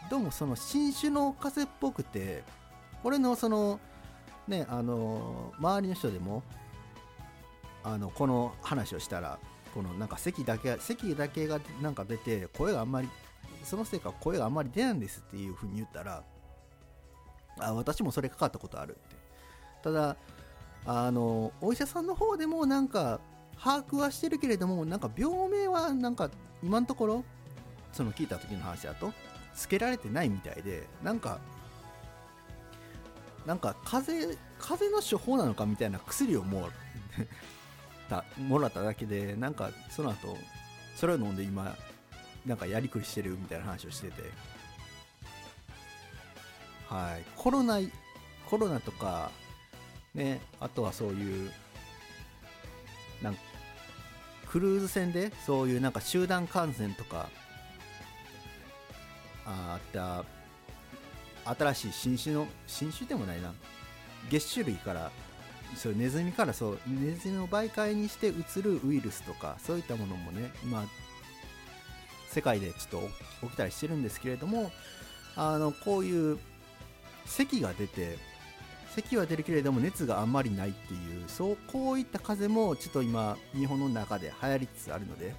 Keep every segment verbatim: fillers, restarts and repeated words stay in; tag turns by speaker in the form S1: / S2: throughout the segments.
S1: どうもその新種の風邪っぽくて、俺のそのねあの周りの人でもあのこの話をしたら、このなんか咳だけ咳だけがなんか出て声があんまり、そのせいか声があんまり出ないんですっていう風に言ったら、あ私もそれかかったことあるって。ただあのお医者さんの方でもなんか把握はしてるけれども、なんか病名はなんか今のところその聞いた時の話だとつけられてないみたいで、なんかなんか風邪風邪の処方なのかみたいな薬をもうたもらっただけで、なんかその後それを飲んで今なんかやりくりしてるみたいな話をしてて、はい、コロナコロナとかね、あとはそういうなんかクルーズ船でそういうなんか集団感染とかあった新しい新種の新種でもないな月種類から、そういうネズミからそうネズミを媒介にしてうつるウイルスとかそういったものもね今世界でちょっと起きたりしてるんですけれども、あのこういう咳が出て咳は出るけれども熱があんまりないっていう、そうこういった風邪もちょっと今日本の中で流行りつつあるので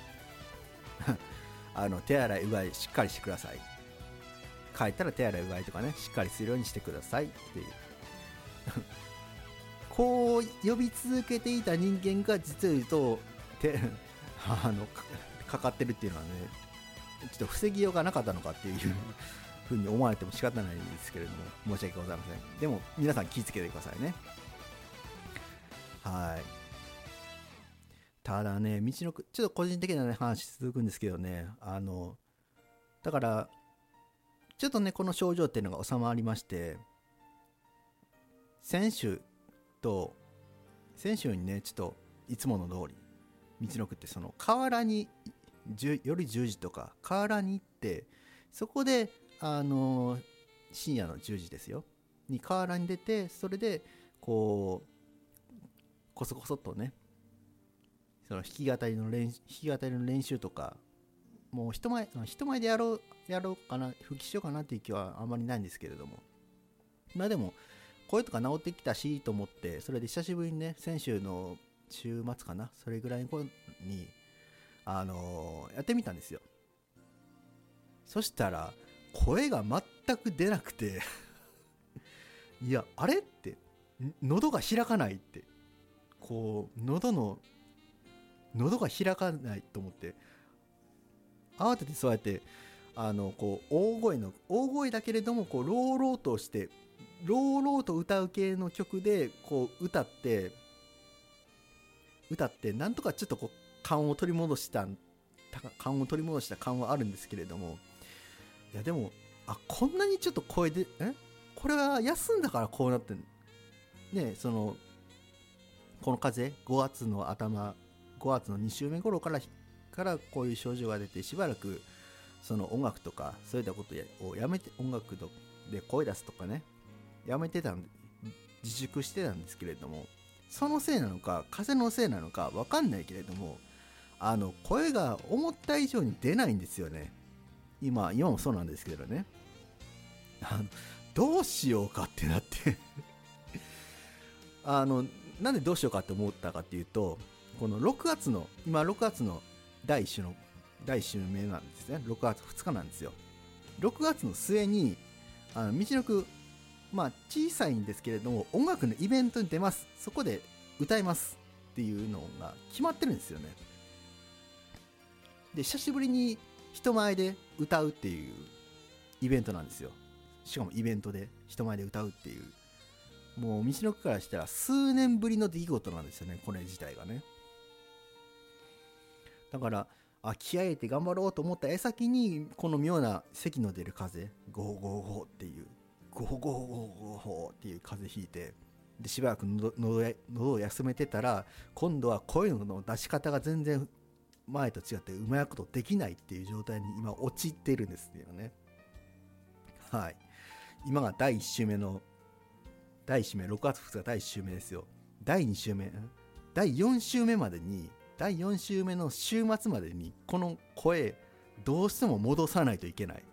S1: あの手洗いうがいしっかりしてください。帰ったら手洗いうがいとかねしっかりするようにしてくださいっていうこう呼び続けていた人間が実を言うと手あの か, かかってるっていうのはね、ちょっと防ぎようがなかったのかっていうふうに思われても仕方ないんですけれども、申し訳ございません。でも皆さん気をつけてくださいね。はい。ただね、道のくちょっと個人的な、ね、話続くんですけどね、あのだからちょっとねこの症状っていうのが収まりまして、先週と先週にねちょっといつもの通り道のくってその河原に夜じゅうじとか河原に行って、そこであの深夜のじゅうじですよに河原に出て、それでこうコソコソっとねその弾き語りの練弾き語りの練習とか、もう人前人前でやろうやろうかな復帰しようかなっていう気はあんまりないんですけれども、まあでも声とか治ってきたしと思って、それで久しぶりにね先週の週末かなそれぐらいの頃にあのー、やってみたんですよ。そしたら声が全く出なくていやあれって喉が開かないって、こう喉の喉が開かないと思って、慌ててそうやってあのこう大声の大声だけれどもこう朗々として朗々と歌う系の曲でこう歌って歌ってなんとかちょっとこう感を取り戻した感を取り戻した感はあるんですけれども、いやでもあこんなにちょっと声でえこれは休んだからこうなってんね、そのこの風邪ごがつの頭ごがつのに週目頃からからこういう症状が出て、しばらくその音楽とかそういったことをやめて、音楽で声出すとかねやめてたんで自粛してたんですけれども、そのせいなのか風邪のせいなのか分かんないけれども、あの声が思った以上に出ないんですよね。今今もそうなんですけどね、あのどうしようかってなってあのなんでどうしようかって思ったかっていうと、このろくがつの今ろくがつのだいいっ週のだいいっ週目なんですね。ろくがつふつかなんですよ。ろくがつの末にあの道のくまあ小さいんですけれども音楽のイベントに出ます、そこで歌いますっていうのが決まってるんですよね。で久しぶりに人前で歌うっていうイベントなんですよ。しかもイベントで人前で歌うっていう、もう道のくからしたら数年ぶりの出来事なんですよね、これ自体がね。だからあ気合い入れて頑張ろうと思った矢先にこの妙な咳の出る風邪ゴーゴーゴーっていうゴーゴーゴーゴーゴーっていう風邪ひいて、でしばらく喉喉を休めてたら今度は声の出し方が全然前と違ってうまいことできないっていう状態に今陥っているんですよね。はい、今がだいいっ週目のだいいっ週目ろくがつふつかだいいっ週目ですよ。だいに週目だいよん週目までにだいよん週目の週末までにこの声どうしても戻さないといけない。